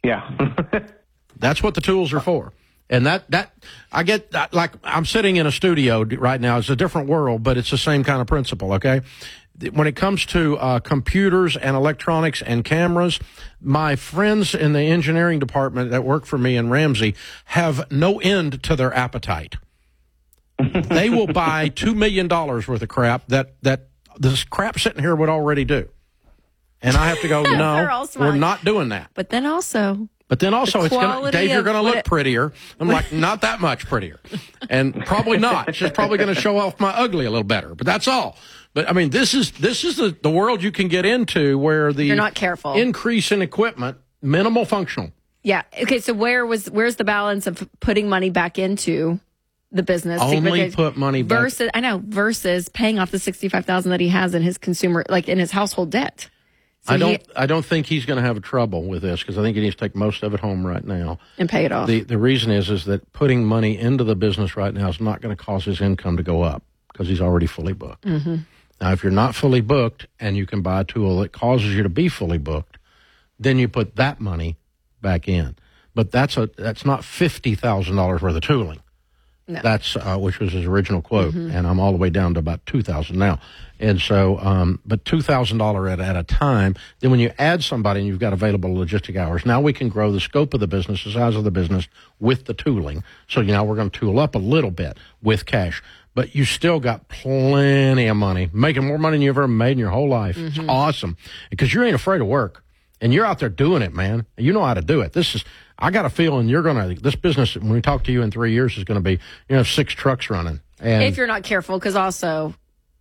Yeah. That's what the tools are for. And that I get, like, I'm sitting in a studio right now. It's a different world, but it's the same kind of principle, okay? When it comes to computers and electronics and cameras, my friends in the engineering department that work for me in Ramsey have no end to their appetite. They will buy $2 million worth of crap that this crap sitting here would already do. And I have to go, no, we're not doing that. But then also, it's going to, Dave, you're going to look prettier. I'm like, not that much prettier. And probably not. She's probably going to show off my ugly a little better, but that's all. But I mean, this is the world you can get into where you're not careful. Increase in equipment, minimal functional. Yeah. Okay. So where's the balance of putting money back into the business? Only put money back. Versus paying off the $65,000 that he has in his consumer, like in his household debt. So I don't think he's going to have trouble with this because I think he needs to take most of it home right now and pay it off. The reason is that putting money into the business right now is not going to cause his income to go up because he's already fully booked. Mm-hmm. Now, if you're not fully booked and you can buy a tool that causes you to be fully booked, then you put that money back in. But that's not $50,000 worth of tooling. No. That's which was his original quote, and I'm all the way down to about $2,000 now. And so, but $2,000 at a time. Then when you add somebody and you've got available logistic hours, now we can grow the scope of the business, the size of the business with the tooling. So now we're going to tool up a little bit with cash, but you still got plenty of money, making more money than you've ever made in your whole life. It's awesome because you ain't afraid of work. And you're out there doing it, man. You know how to do it. I got a feeling this business, when we talk to you in 3 years, is going to be, 6 trucks running. And if you're not careful, because also,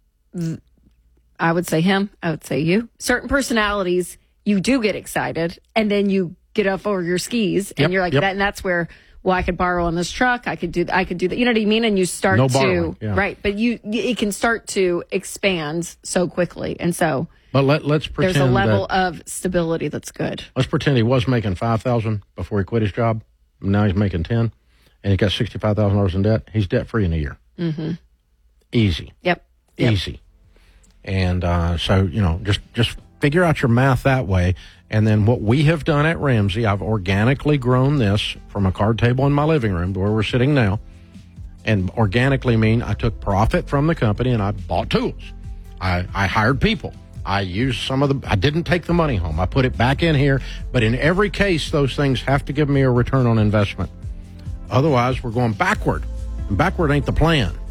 I would say him, I would say you. Certain personalities, you do get excited, and then you get up over your skis, and you're like that, and that's where, well, I could borrow on this truck, I could do that. You know what I mean? And you start right, but it can start to expand so quickly, and so. But let's pretend there's a level of stability that's good. Let's pretend he was making $5,000 before he quit his job. Now he's making $10,000, and he got $65,000 in debt. He's debt free in a year. Mm-hmm. Easy. Yep. Easy. And so just figure out your math that way. And then what we have done at Ramsey, I've organically grown this from a card table in my living room to where we're sitting now. And organically mean I took profit from the company and I bought tools. I hired people. I used I didn't take the money home. I put it back in here. But in every case, those things have to give me a return on investment. Otherwise, we're going backward. And backward ain't the plan.